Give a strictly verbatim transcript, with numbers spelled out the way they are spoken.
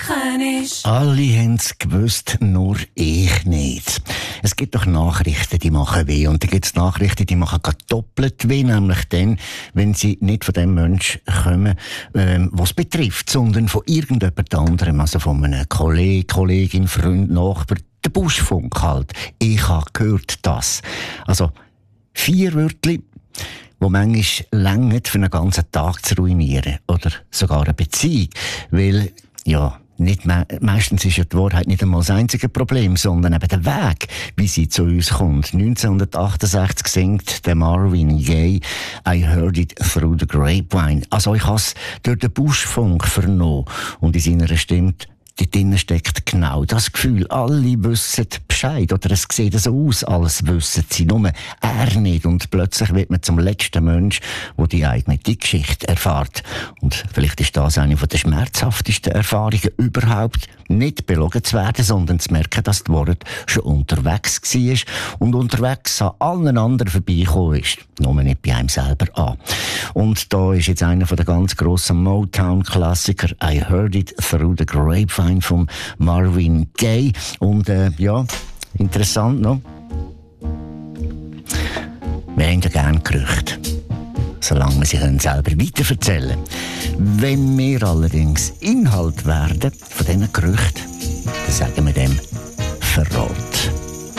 machen ist. Alle haben es gewusst, nur ich nicht. Es gibt doch Nachrichten, die machen weh. Und da gibt es Nachrichten, die machen gerade doppelt weh. Nämlich dann, wenn sie nicht von dem Menschen kommen, ähm, was betrifft, sondern von irgendjemand anderem. Also von einem Kollegen, Kollegin, Freund, Nachbar. Der Buschfunk halt. Ich habe gehört das. Also vier Wörter, wo manchmal länger für einen ganzen Tag zu ruinieren. Oder sogar eine Beziehung. Weil, ja, nicht me- meistens ist ja die Wahrheit nicht einmal das einzige Problem, sondern eben der Weg, wie sie zu uns kommt. neunzehnhundertachtundsechzig singt der Marvin Gaye «I heard it through the grapevine». Also ich habe es durch den Buschfunk vernommen. Und in seiner Stimme dort drinnen steckt genau das Gefühl, alle wissen Bescheid, oder es sieht so aus, alles wissen sie, nur er nicht. Und plötzlich wird man zum letzten Mensch, der die eigene Geschichte erfährt. Und vielleicht ist das eine der schmerzhaftesten Erfahrungen überhaupt, nicht belogen zu werden, sondern zu merken, dass die Worte schon unterwegs war und unterwegs an allen anderen vorbeigekommen ist. Nur nicht bei einem selber an. Und da ist jetzt einer der ganz grossen Motown-Klassiker «I heard it through the grapevine» von Marvin Gaye. Und äh, ja, interessant noch. Wir haben ja gerne Gerüchte, solange wir sie können selber weiterverzählen. Wenn wir allerdings Inhalt werden von diesen Gerüchten, dann sagen wir dem Verrat.